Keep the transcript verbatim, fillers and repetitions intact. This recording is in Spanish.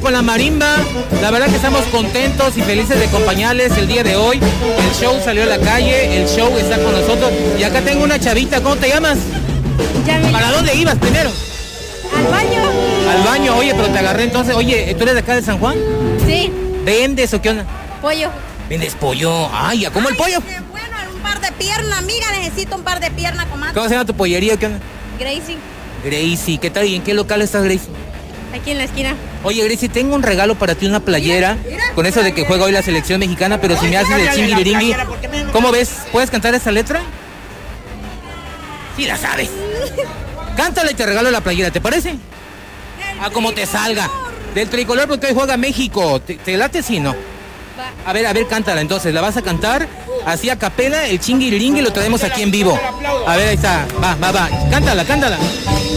con la marimba. La verdad que estamos contentos y felices de acompañarles el día de hoy. El show salió a la calle, el show está con nosotros. Y acá tengo una chavita, ¿cómo te llamas? Yamil. ¿Para dónde ibas primero? Al baño. Al baño, oye, pero te agarré entonces. Oye, ¿tú eres de acá de San Juan? Sí, ¿Vendes o qué onda? pollo. ¿Vendes pollo? Ay, ¿a cómo el pollo? Qué bueno, un par de piernas, amiga, necesito un par de piernas, comadre. ¿Cómo se llama tu pollería o qué onda? Gracie, Gracie, ¿qué tal? ¿Y en qué local estás, Gracie? aquí en la esquina. Oye, Gracie, tengo un regalo para ti, una playera, con eso de que juega hoy la selección mexicana, pero si me haces el chingiriringui, ¿cómo ves? ¿Puedes cantar esa letra? Sí la sabes. Cántala y te regalo la playera, ¿te parece? Ah, como te salga. Del tricolor, porque hoy juega México. ¿Te, te late sí, no? Va. A ver, a ver, cántala entonces. La vas a cantar así a capela, el chingiriringui lo traemos aquí en vivo. A ver, ahí está. Va, va, va. Cántala, cántala.